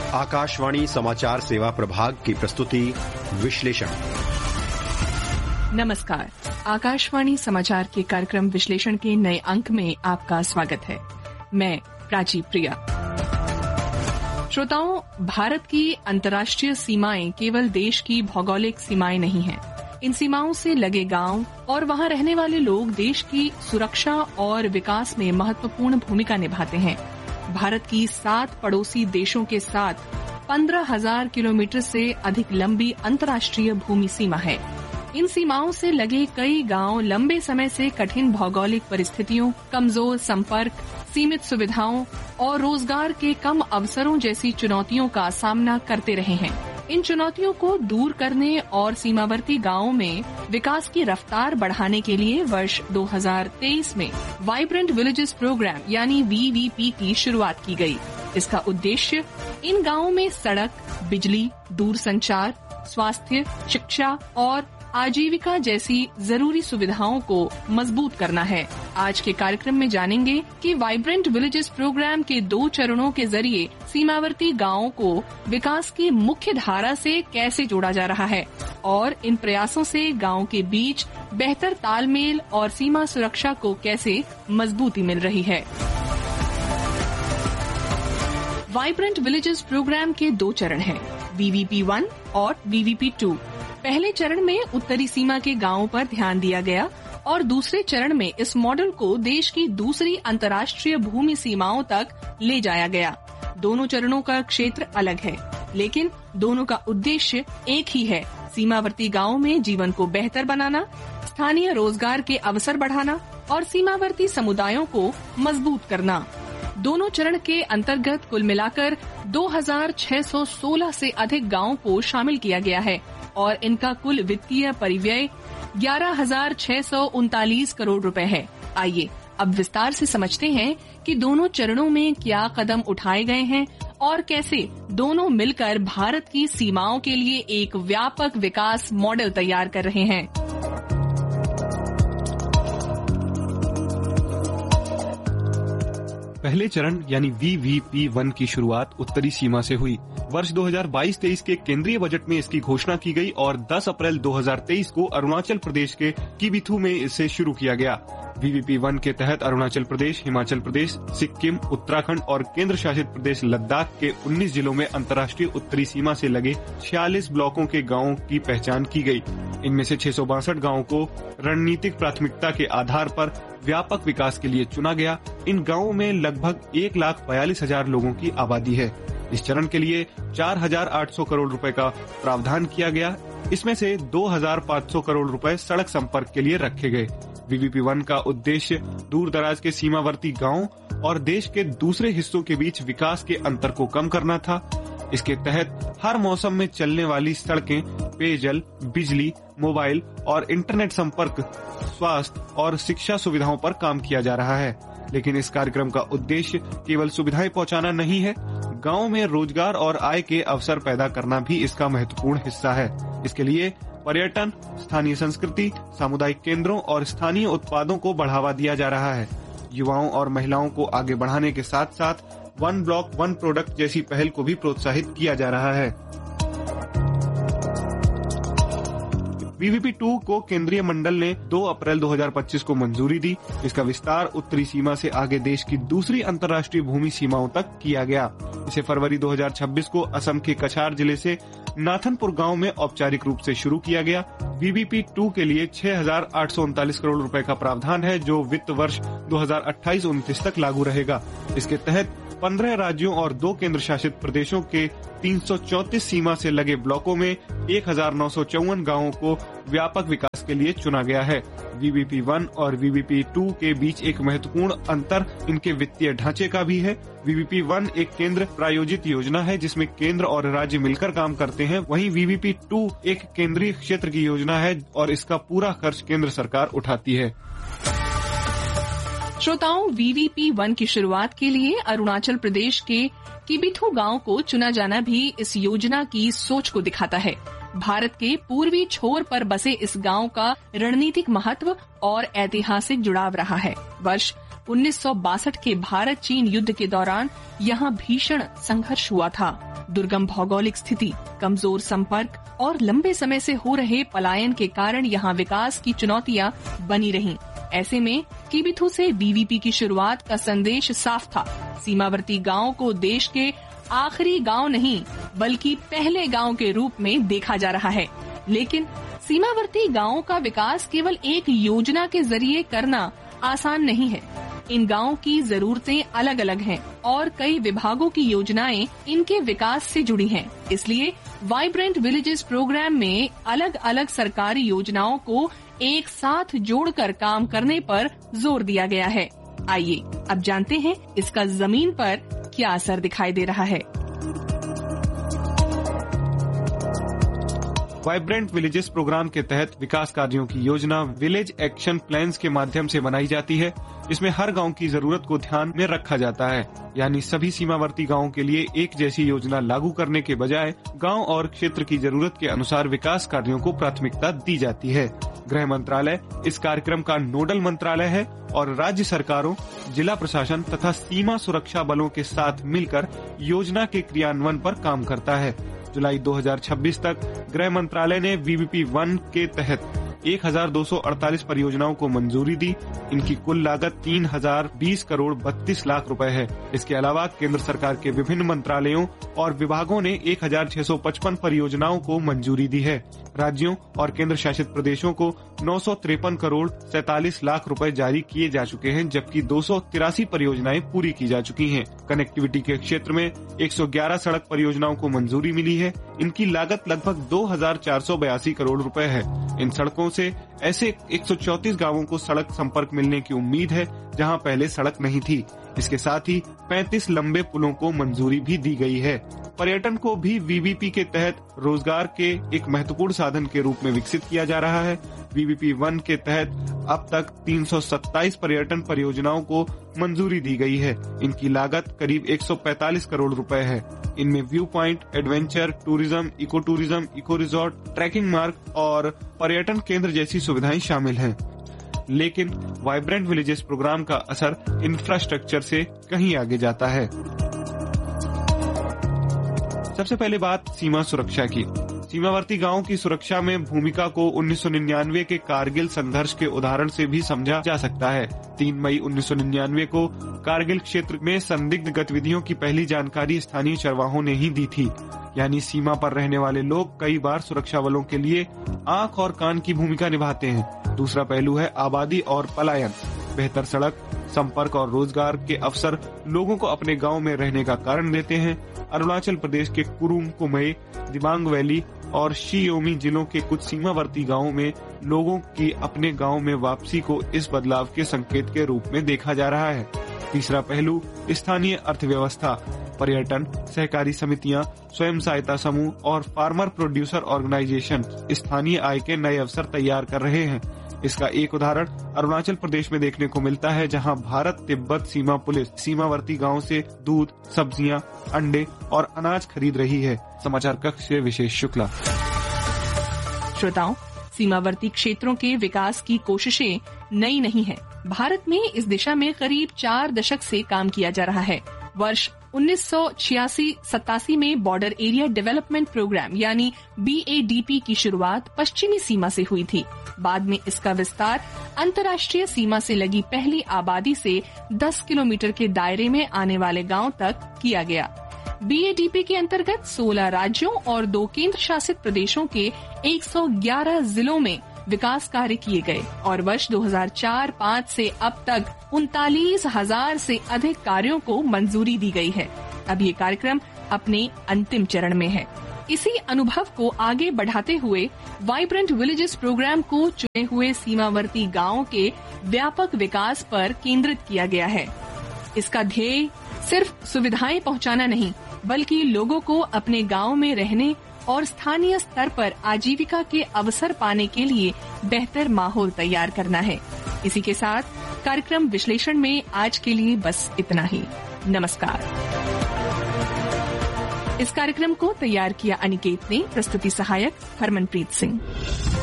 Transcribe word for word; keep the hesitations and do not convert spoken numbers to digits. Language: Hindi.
आकाशवाणी समाचार सेवा प्रभाग की प्रस्तुति विश्लेषण। नमस्कार, आकाशवाणी समाचार के कार्यक्रम विश्लेषण के नए अंक में आपका स्वागत है। मैं प्राची प्रिया। श्रोताओं, भारत की अंतर्राष्ट्रीय सीमाएं केवल देश की भौगोलिक सीमाएं नहीं हैं। इन सीमाओं से लगे गांव और वहां रहने वाले लोग देश की सुरक्षा और विकास में महत्वपूर्ण भूमिका निभाते हैं। भारत की सात पड़ोसी देशों के साथ पंद्रह हजार किलोमीटर से अधिक लंबी अंतर्राष्ट्रीय भूमि सीमा है। इन सीमाओं से लगे कई गांव लंबे समय से कठिन भौगोलिक परिस्थितियों, कमजोर संपर्क, सीमित सुविधाओं और रोजगार के कम अवसरों जैसी चुनौतियों का सामना करते रहे हैं। इन चुनौतियों को दूर करने और सीमावर्ती गांवों में विकास की रफ्तार बढ़ाने के लिए वर्ष दो हज़ार तेईस में वाइब्रेंट विलेजेस प्रोग्राम यानी वी वी पी की शुरुआत की गई। इसका उद्देश्य इन गांवों में सड़क, बिजली, दूरसंचार, स्वास्थ्य, शिक्षा और आजीविका जैसी जरूरी सुविधाओं को मजबूत करना है। आज के कार्यक्रम में जानेंगे कि वाइब्रेंट विलेजेस प्रोग्राम के दो चरणों के जरिए सीमावर्ती गांवों को विकास की मुख्य धारा से कैसे जोड़ा जा रहा है और इन प्रयासों से गांवों के बीच बेहतर तालमेल और सीमा सुरक्षा को कैसे मजबूती मिल रही है। वाइब्रेंट विलेजेस प्रोग्राम के दो चरण हैं, वी वी पी वन और वी वी पी टू। पहले चरण में उत्तरी सीमा के गांवों पर ध्यान दिया गया और दूसरे चरण में इस मॉडल को देश की दूसरी अंतर्राष्ट्रीय भूमि सीमाओं तक ले जाया गया। दोनों चरणों का क्षेत्र अलग है, लेकिन दोनों का उद्देश्य एक ही है, सीमावर्ती गांवों में जीवन को बेहतर बनाना, स्थानीय रोजगार के अवसर बढ़ाना और सीमावर्ती समुदायों को मजबूत करना। दोनों चरण के अंतर्गत कुल मिलाकर दो हज़ार छह सौ सोलह से अधिक गांवों को शामिल किया गया है और इनका कुल वित्तीय परिव्यय ग्यारह हजार छह सौ उनतालीस करोड़ रुपए है। आइए अब विस्तार से समझते हैं कि दोनों चरणों में क्या कदम उठाए गए हैं और कैसे दोनों मिलकर भारत की सीमाओं के लिए एक व्यापक विकास मॉडल तैयार कर रहे हैं। पहले चरण यानी वी वी पी वन की शुरुआत उत्तरी सीमा से हुई। वर्ष दो हज़ार बाईस तेईस के केंद्रीय बजट में इसकी घोषणा की गई और दस अप्रैल दो हज़ार तेईस को अरुणाचल प्रदेश के किबिथु में इसे शुरू किया गया। वी वी पी वन के तहत अरुणाचल प्रदेश, हिमाचल प्रदेश, सिक्किम, उत्तराखंड और केंद्र शासित प्रदेश लद्दाख के उन्नीस जिलों में अंतर्राष्ट्रीय उत्तरी सीमा से लगे छियालीस ब्लॉकों के गांवों की पहचान की गई। इनमें से छह सौ बासठ गाँवों को रणनीतिक प्राथमिकता के आधार पर व्यापक विकास के लिए चुना गया। इन गांवों में लगभग एक लाख बयालीस हजार लोगों की आबादी है। इस चरण के लिए चार हजार आठ सौ करोड़ रुपए का प्रावधान किया गया। इसमें से दो हजार पाँच सौ करोड़ रुपए सड़क संपर्क के लिए रखे गए। वी वी पी वन का उद्देश्य दूर दराज के सीमावर्ती गांवों और देश के दूसरे हिस्सों के बीच विकास के अंतर को कम करना था। इसके तहत हर मौसम में चलने वाली सड़कें, पेयजल, बिजली, मोबाइल और इंटरनेट संपर्क, स्वास्थ्य और शिक्षा सुविधाओं पर काम किया जा रहा है। लेकिन इस कार्यक्रम का उद्देश्य केवल सुविधाएं पहुंचाना नहीं है, गांव में रोजगार और आय के अवसर पैदा करना भी इसका महत्वपूर्ण हिस्सा है। इसके लिए पर्यटन, स्थानीय संस्कृति, सामुदायिक केंद्रों और स्थानीय उत्पादों को बढ़ावा दिया जा रहा है। युवाओं और महिलाओं को आगे बढ़ाने के साथ साथ वन ब्लॉक वन प्रोडक्ट जैसी पहल को भी प्रोत्साहित किया जा रहा है। वी वी पी टू को केंद्रीय मंडल ने दो अप्रैल दो हज़ार पच्चीस को मंजूरी दी। इसका विस्तार उत्तरी सीमा से आगे देश की दूसरी अंतर्राष्ट्रीय भूमि सीमाओं तक किया गया। इसे फरवरी दो हज़ार छब्बीस को असम के कछार जिले से नाथनपुर गांव में औपचारिक रूप से शुरू किया गया। वी वी पी टू के लिए छह हजार आठ सौ उनतालीस करोड़ रुपए का प्रावधान है, जो वित्त वर्ष दो हज़ार अट्ठाईस उनतीस तक लागू रहेगा। इसके तहत पंद्रह राज्यों और दो केंद्र शासित प्रदेशों के तीन सौ चौंतीस सीमा से लगे ब्लॉकों में एक हजार नौ सौ चौवन गाँवों को व्यापक विकास के लिए चुना गया है। वी वी पी वन और वी वी पी टू के बीच एक महत्वपूर्ण अंतर इनके वित्तीय ढांचे का भी है। वी वी पी वन एक केंद्र प्रायोजित योजना है जिसमें केंद्र और राज्य मिलकर काम करते हैं। वहीं वी वी पी टू एक केंद्रीय क्षेत्र की योजना है और इसका पूरा खर्च केंद्र सरकार उठाती है। श्रोताओं, वी वी पी वन की शुरुआत के लिए अरुणाचल प्रदेश के किबिथु गांव को चुना जाना भी इस योजना की सोच को दिखाता है। भारत के पूर्वी छोर पर बसे इस गांव का रणनीतिक महत्व और ऐतिहासिक जुड़ाव रहा है। वर्ष उन्नीस सौ बासठ के भारत चीन युद्ध के दौरान यहाँ भीषण संघर्ष हुआ था। दुर्गम भौगोलिक स्थिति, कमजोर संपर्क और लंबे समय से हो रहे पलायन के कारण यहाँ विकास की चुनौतियाँ बनी रहीं। ऐसे में कीबिथु से वीवीपी की शुरुआत का संदेश साफ था। सीमावर्ती गांव को देश के आखिरी गांव नहीं बल्कि पहले गांव के रूप में देखा जा रहा है। लेकिन सीमावर्ती गांवों का विकास केवल एक योजना के जरिए करना आसान नहीं है। इन गांवों की जरूरतें अलग अलग हैं और कई विभागों की योजनाएं इनके विकास से जुड़ी हैं। इसलिए वाइब्रेंट विलेजेस प्रोग्राम में अलग अलग सरकारी योजनाओं को एक साथ जोड़कर काम करने पर जोर दिया गया है। आइए अब जानते हैं इसका जमीन पर क्या असर दिखाई दे रहा है। वाइब्रेंट विलेजेस प्रोग्राम के तहत विकास कार्यों की योजना विलेज एक्शन प्लान्स के माध्यम से बनाई जाती है। इसमें हर गांव की जरूरत को ध्यान में रखा जाता है, यानी सभी सीमावर्ती गांवों के लिए एक जैसी योजना लागू करने के बजाय गांव और क्षेत्र की जरूरत के अनुसार विकास कार्यों को प्राथमिकता दी जाती है। गृह मंत्रालय इस कार्यक्रम का नोडल मंत्रालय है और राज्य सरकारों, जिला प्रशासन तथा सीमा सुरक्षा बलों के साथ मिलकर योजना के क्रियान्वयन पर काम करता है। जुलाई दो हज़ार छब्बीस तक गृह मंत्रालय ने वीवीपी वन के तहत एक हज़ार दो सौ अड़तालीस परियोजनाओं को मंजूरी दी। इनकी कुल लागत तीन हजार बीस करोड़ बत्तीस लाख रुपए है। इसके अलावा केंद्र सरकार के विभिन्न मंत्रालयों और विभागों ने एक हज़ार छह सौ पचपन परियोजनाओं को मंजूरी दी है। राज्यों और केंद्र शासित प्रदेशों को नौ सौ तिरपन करोड़ सैतालीस लाख रुपए जारी किए जा चुके हैं, जबकि दो सौ तिरासी परियोजनाएं पूरी की जा चुकी हैं। कनेक्टिविटी के क्षेत्र में एक सौ ग्यारह सड़क परियोजनाओं को मंजूरी मिली है। इनकी लागत लगभग दो हजार चार सौ बयासी करोड़ रुपए है। इन सड़कों से ऐसे एक सौ चौंतीस गांवों को सड़क संपर्क मिलने की उम्मीद है जहां पहले सड़क नहीं थी। इसके साथ ही पैंतीस लंबे पुलों को मंजूरी भी दी गई है। पर्यटन को भी वीवीपी के तहत रोजगार के एक महत्वपूर्ण साधन के रूप में विकसित किया जा रहा है। वीवीपी वन के तहत अब तक तीन सौ सत्ताईस पर्यटन परियोजनाओं को मंजूरी दी गई है। इनकी लागत करीब एक सौ पैंतालीस करोड़ रुपए है। इनमें view point, adventure tourism, eco tourism, eco resort, trekking मार्ग और पर्यटन केंद्र जैसी सुविधाएं शामिल हैं। लेकिन वाइब्रेंट विलेजेस प्रोग्राम का असर इंफ्रास्ट्रक्चर से कहीं आगे जाता है। सबसे पहले बात सीमा सुरक्षा की। सीमावर्ती गांवों की सुरक्षा में भूमिका को उन्नीस सौ निन्यानवे के कारगिल संघर्ष के उदाहरण से भी समझा जा सकता है। तीन मई उन्नीस सौ निन्यानवे को कारगिल क्षेत्र में संदिग्ध गतिविधियों की पहली जानकारी स्थानीय चरवाहों ने ही दी थी, यानी सीमा पर रहने वाले लोग कई बार सुरक्षा बलों के लिए आंख और कान की भूमिका निभाते हैं। दूसरा पहलू है आबादी और पलायन। बेहतर सड़क, संपर्क और रोजगार के अवसर लोगों को अपने गांव में रहने का कारण देते हैं। अरुणाचल प्रदेश के कुरुंग कुमे, दिबांग वैली और शी योमी जिलों के कुछ सीमावर्ती गांवों में लोगों की अपने गांव में वापसी को इस बदलाव के संकेत के रूप में देखा जा रहा है। तीसरा पहलू स्थानीय अर्थव्यवस्था। पर्यटन, सहकारी समितियां, स्वयं सहायता समूह और फार्मर प्रोड्यूसर ऑर्गेनाइजेशन स्थानीय आय के नए अवसर तैयार कर रहे हैं। इसका एक उदाहरण अरुणाचल प्रदेश में देखने को मिलता है, जहां भारत तिब्बत सीमा पुलिस सीमावर्ती गांव से दूध, सब्जियां, अंडे और अनाज खरीद रही है। समाचार कक्ष से विशेष शुक्ला। श्रोताओं, सीमावर्ती क्षेत्रों के विकास की कोशिशें नई नहीं है। भारत में इस दिशा में करीब चार दशक से काम किया जा रहा है। वर्ष उन्नीस सौ छियासी सतासी में बॉर्डर एरिया डेवलपमेंट प्रोग्राम यानी बी ए डी पी की शुरुआत पश्चिमी सीमा से हुई थी। बाद में इसका विस्तार अंतर्राष्ट्रीय सीमा से लगी पहली आबादी से दस किलोमीटर के दायरे में आने वाले गांव तक किया गया। बी ए डी पी के अंतर्गत सोलह राज्यों और दो केंद्र शासित प्रदेशों के एक सौ ग्यारह जिलों में विकास कार्य किए गए और वर्ष दो हज़ार चार पाँच से अब तक उनतालीस हजार से अधिक कार्यों को मंजूरी दी गई है। अब ये कार्यक्रम अपने अंतिम चरण में है। इसी अनुभव को आगे बढ़ाते हुए वाइब्रेंट विलेजेस प्रोग्राम को चुने हुए सीमावर्ती गांवों के व्यापक विकास पर केंद्रित किया गया है। इसका ध्येय सिर्फ सुविधाएं पहुंचाना नहीं, बल्कि लोगों को अपने गांव में रहने और स्थानीय स्तर पर आजीविका के अवसर पाने के लिए बेहतर माहौल तैयार करना है। इसी के साथ कार्यक्रम विश्लेषण में आज के लिए बस इतना ही। नमस्कार। इस कार्यक्रम को तैयार किया अनिकेत ने, प्रस्तुति सहायक हरमनप्रीत सिंह।